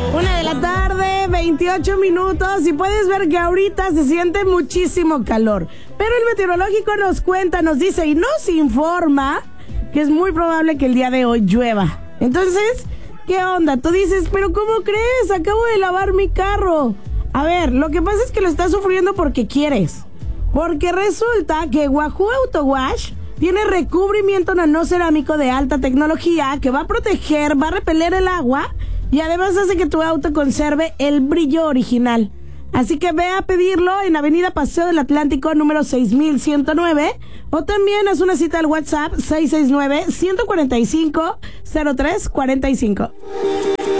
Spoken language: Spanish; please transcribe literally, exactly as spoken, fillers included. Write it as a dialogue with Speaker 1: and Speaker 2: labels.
Speaker 1: Una de la tarde, veintiocho minutos, y puedes ver que ahorita se siente muchísimo calor. Pero el meteorológico nos cuenta, nos dice y nos informa que es muy probable que el día de hoy llueva. Entonces, ¿qué onda? Tú dices, pero ¿cómo crees? Acabo de lavar mi carro. A ver, lo que pasa es que lo estás sufriendo porque quieres. Porque resulta que Wahoo Auto Wash tiene recubrimiento nanocerámico de alta tecnología que va a proteger, va a repeler el agua y además hace que tu auto conserve el brillo original. Así que ve a pedirlo en Avenida Paseo del Atlántico número seis mil ciento nueve o también haz una cita al WhatsApp seis seis nueve, uno cuatro cinco, cero tres cuatro cinco.